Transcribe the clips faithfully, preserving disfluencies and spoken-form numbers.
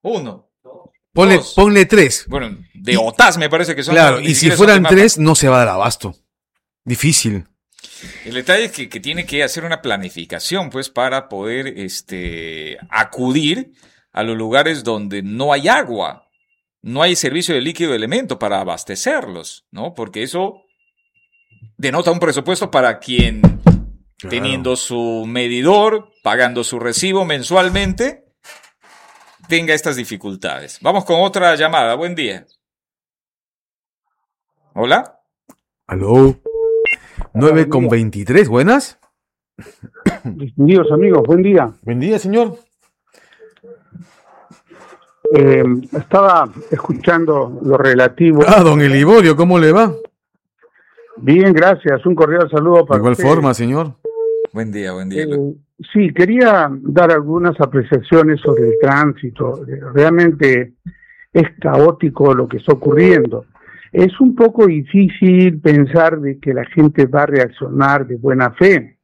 Uno. Ponle, Dos. ponle tres. Bueno, de OTAS me parece que son. Claro, ni y si siquiera fueran son de tres, no se va a dar abasto. Difícil. El detalle es que, que tiene que hacer una planificación, pues, para poder este, acudir a los lugares donde no hay agua, no hay servicio de líquido de elemento para abastecerlos, ¿no? Porque eso denota un presupuesto para quien, claro, teniendo su medidor, pagando su recibo mensualmente, tenga estas dificultades. Vamos con otra llamada. Buen día. ¿Hola? ¿Aló? nueve con veintitrés, ¿buenas? Distinguidos amigos, buen día. Buen día, señor. Eh, estaba escuchando lo relativo. Ah, don Eliborio, ¿cómo le va? Bien, gracias. Un cordial saludo para De igual usted. forma, señor. Buen día, buen día. Eh, sí, quería dar algunas apreciaciones sobre el tránsito. Realmente es caótico lo que está ocurriendo. Es un poco difícil pensar de que la gente va a reaccionar de buena fe.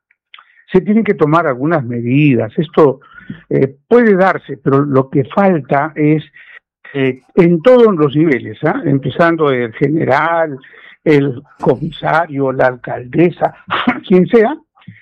Se tienen que tomar algunas medidas. Esto eh, puede darse, pero lo que falta es eh, en todos los niveles, ¿eh? Empezando el general, el comisario, la alcaldesa, quien sea,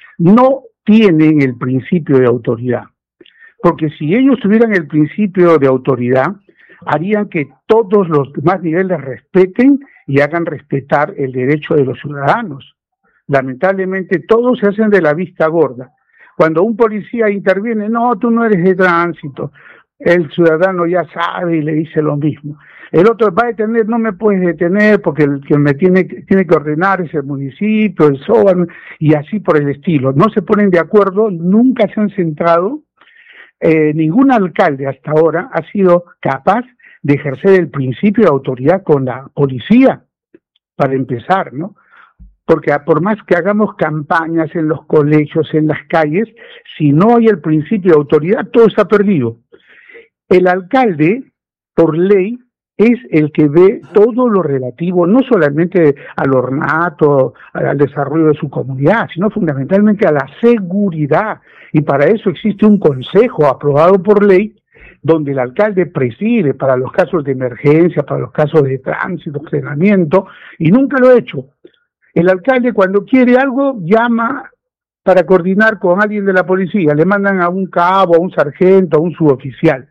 no tienen el principio de autoridad. Porque si ellos tuvieran el principio de autoridad, harían que todos los demás niveles respeten y hagan respetar el derecho de los ciudadanos. Lamentablemente todos se hacen de la vista gorda. Cuando un policía interviene, no, tú no eres de tránsito, el ciudadano ya sabe y le dice lo mismo. El otro va a detener, no me puedes detener porque el que me tiene, tiene que ordenar es el municipio, el S O A, y así por el estilo. No se ponen de acuerdo, nunca se han centrado. Eh, ningún alcalde hasta ahora ha sido capaz de ejercer el principio de autoridad con la policía, para empezar, ¿no? Porque por más que hagamos campañas en los colegios, en las calles, si no hay el principio de autoridad, todo está perdido. El alcalde, por ley, es el que ve todo lo relativo, no solamente al ornato, al desarrollo de su comunidad, sino fundamentalmente a la seguridad. Y para eso existe un consejo aprobado por ley, donde el alcalde preside para los casos de emergencia, para los casos de tránsito, ordenamiento, y nunca lo ha hecho. El alcalde cuando quiere algo llama para coordinar con alguien de la policía, le mandan a un cabo, a un sargento, a un suboficial.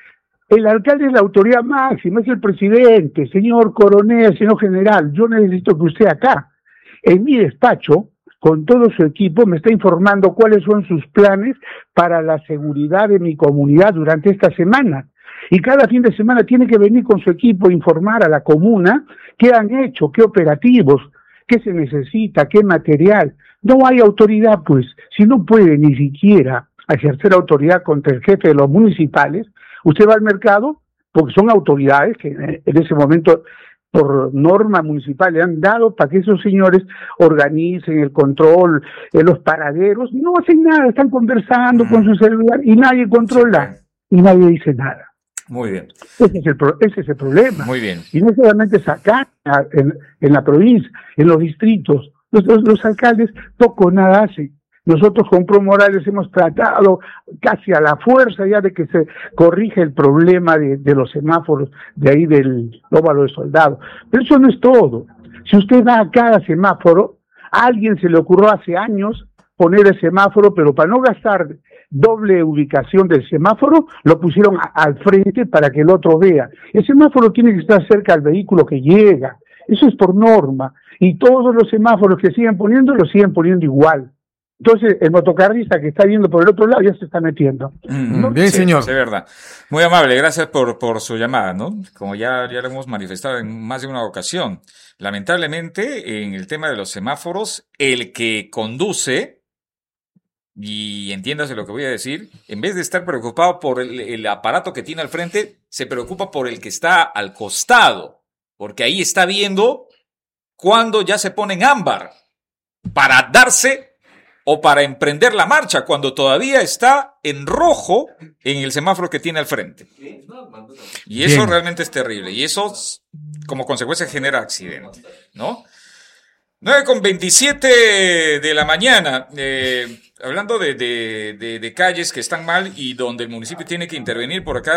El alcalde es la autoridad máxima, es el presidente, señor coronel, señor general, yo necesito que usted acá, en mi despacho, con todo su equipo, me está informando cuáles son sus planes para la seguridad de mi comunidad durante esta semana. Y cada fin de semana tiene que venir con su equipo a informar a la comuna qué han hecho, qué operativos, qué se necesita, qué material. No hay autoridad, pues, si no puede ni siquiera ejercer autoridad contra el jefe de los municipales, usted va al mercado, porque son autoridades que en ese momento por norma municipal le han dado para que esos señores organicen el control en los paraderos, no hacen nada, están conversando mm. con su celular y nadie controla sí, y nadie dice nada. Muy bien. Ese es el, pro, ese es el problema. Muy bien. Y no solamente es acá, en, en la provincia, en los distritos, los, los, los alcaldes poco nada hacen. Nosotros con Pro Morales hemos tratado casi a la fuerza ya de que se corrige el problema de, de los semáforos de ahí del óvalo de Soldado. Pero eso no es todo. Si usted va a cada semáforo, a alguien se le ocurrió hace años poner el semáforo, pero para no gastar doble ubicación del semáforo, lo pusieron a, al frente para que el otro vea. El semáforo tiene que estar cerca al vehículo que llega. Eso es por norma. Y todos los semáforos que siguen poniendo, lo siguen poniendo igual. Entonces, el motocarrista que está viendo por el otro lado ya se está metiendo. Mm, ¿no? Bien, sí, señor. Es verdad. Muy amable, gracias por, por su llamada, ¿no? Como ya, ya lo hemos manifestado en más de una ocasión. Lamentablemente, en el tema de los semáforos, el que conduce, y entiéndase lo que voy a decir, en vez de estar preocupado por el, el aparato que tiene al frente, se preocupa por el que está al costado, porque ahí está viendo cuando ya se pone en ámbar para darse o para emprender la marcha cuando todavía está en rojo en el semáforo que tiene al frente. Y eso Bien. realmente es terrible. Y eso, como consecuencia, genera accidentes, ¿no? nueve con veintisiete de la mañana. Eh, hablando de, de, de, de calles que están mal y donde el municipio tiene que intervenir por acá.